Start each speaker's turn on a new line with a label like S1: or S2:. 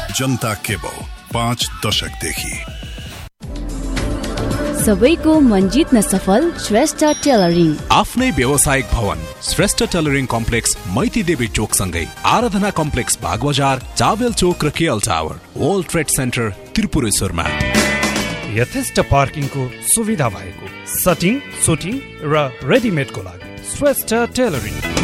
S1: जनता cable 5 दशकदेखि।
S2: सबैको मन जित्न सफल श्रेष्ठ टेलरिङ।
S3: आफ्नै व्यावसायिक भवन श्रेष्ठ टेलरिङ कम्प्लेक्स मैती देवी चोक सँगै आराधना कम्प्लेक्स बागबजार, चावेल चोक र KL tower, world trade centre त्रिपुरेश्वरमा।
S4: यथेष्ट पार्किङको सुविधा भएको, सटिङ, सुटिङ र रेडिमेडको लागि श्रेष्ठ टेलरिङ।